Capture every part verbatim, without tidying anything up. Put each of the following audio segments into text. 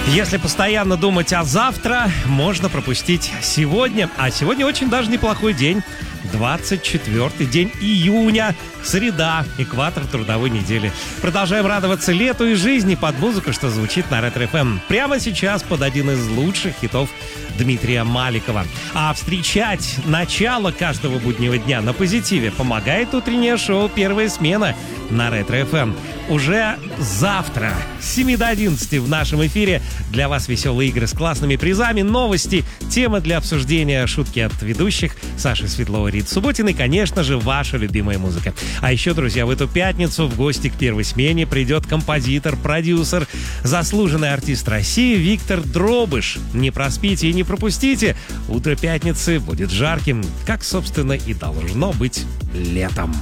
Если постоянно думать о завтра, можно пропустить сегодня. А сегодня очень даже неплохой день. двадцать четвёртый день июня, среда, экватор трудовой недели. Продолжаем радоваться лету и жизни под музыку, что звучит на Ретро-эф эм. Прямо сейчас под один из лучших хитов Дмитрия Маликова. А встречать начало каждого буднего дня на позитиве помогает утреннее шоу «Первая смена» на Ретро-эф эм. Уже завтра с семи до одиннадцати в нашем эфире для вас веселые игры с классными призами, новости, темы для обсуждения, шутки от ведущих Саши Светлова, Риты Субботиной и, конечно же, ваша любимая музыка. А еще, друзья, в эту пятницу в гости к первой смене придет композитор, продюсер, заслуженный артист России Виктор Дробыш. Не проспите и не пропустите. Утро пятницы будет жарким, как, собственно, и должно быть летом.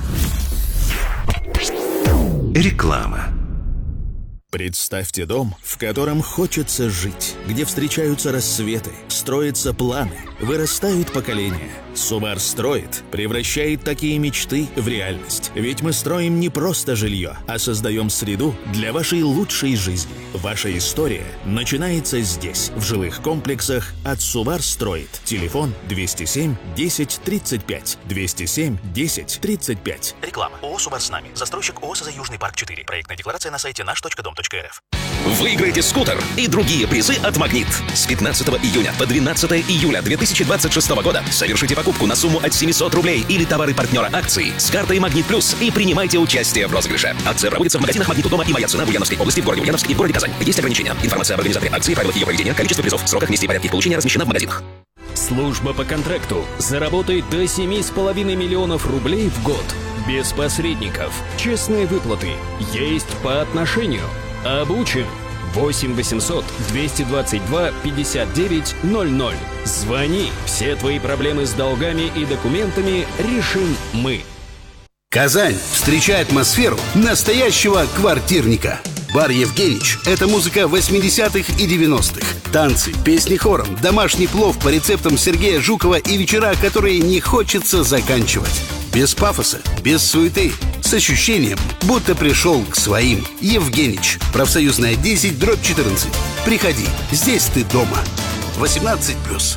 Реклама. Представьте дом, в котором хочется жить, где встречаются рассветы, строятся планы, вырастают поколения. Субар строит, превращает такие мечты в реальность. Ведь мы строим не просто жилье, а создаем среду для вашей лучшей жизни. Ваша история начинается здесь, в жилых комплексах от Субар строит. Телефон двести семь десять тридцать пять. двести семь десять тридцать пять. Реклама. ООО «Субар с нами». Застройщик ООО «СЗ Южный парк четыре». Проектная декларация на сайте наш точка дом точка эр эф. Выиграйте скутер и другие призы от «Магнит». С пятнадцатого июня по двенадцатое июля две тысячи двадцать шестого года совершите покупку на сумму от семисот рублей или товары партнера акции с картой «Магнит Плюс» и принимайте участие в розыгрыше. Акция проводится в магазинах «Магнит» у дома и «Моя цена» в Ульяновской области, в городе Ульяновск и в городе Казань. Есть ограничения. Информация об организаторе акции, правилах ее проведения, количестве призов, сроках, месте и порядке их получения размещена в магазинах. Служба по контракту заработает до семи с половиной миллионов рублей в год. Без посредников. Честные выплаты. Есть по отношению. Обучен. восемь восемьсот двести двадцать два пятьдесят девять ноль ноль. Звони. Все твои проблемы с долгами и документами решим мы. Казань, встречай атмосферу настоящего квартирника. Бар «Евгенич» — это музыка восьмидесятых и девяностых. Танцы, песни хором, домашний плов по рецептам Сергея Жукова и вечера, которые не хочется заканчивать. Без пафоса, без суеты, с ощущением, будто пришел к своим. «Евгенич», профсоюзная десять, дробь четырнадцать. Приходи, здесь ты дома. восемнадцать плюс.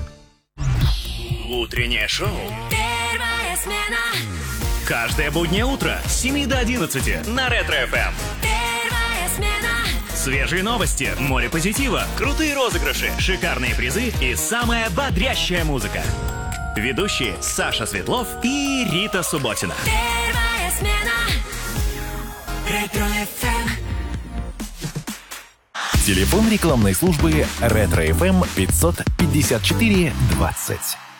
Утреннее шоу «Первая смена». Каждое буднее утро с семи до одиннадцати на Ретро-эф эм. Первая смена. Свежие новости, море позитива, крутые розыгрыши, шикарные призы и самая бодрящая музыка. Ведущие Саша Светлов и Рита Субботина. Первая смена. Ретро-эф эм. Телефон рекламной службы Ретро-эф эм пятьсот пятьдесят четыре двадцать.